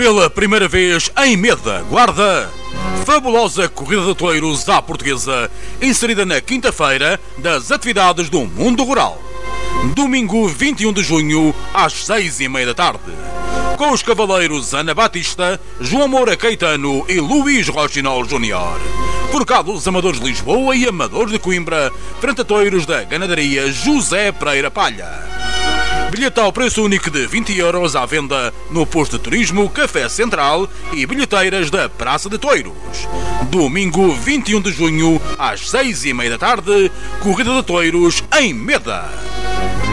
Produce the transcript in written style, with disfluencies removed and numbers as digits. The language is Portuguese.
Pela primeira vez em Meda, Guarda, fabulosa corrida de touros à portuguesa, inserida na quinta-feira das atividades do mundo rural. Domingo 21 de junho, às 6h30 da tarde. Com os cavaleiros Ana Batista, João Moura Caetano e Luís Rochinol Júnior. Forcados Amadores de Lisboa e Amadores de Coimbra, frente a touros da ganadaria José Pereira Palha. Bilhete ao preço único de 20€ à venda no posto de turismo Café Central e bilheteiras da Praça de Touros. Domingo 21 de junho, às 6h30 da tarde, corrida de touros em Meda.